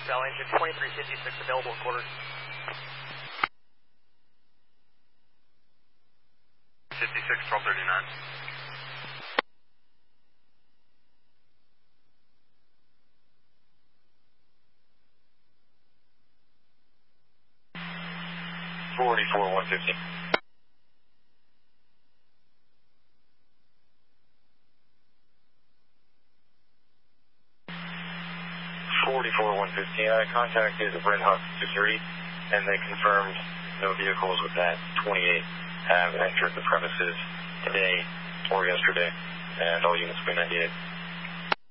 Bell engine 2356 available at quarters. 56, 1239. Forty-four, 150. 44-150, I contacted Red Hawk 23, and they confirmed no vehicles with that 28 have entered the premises today or yesterday, and all units will be 98.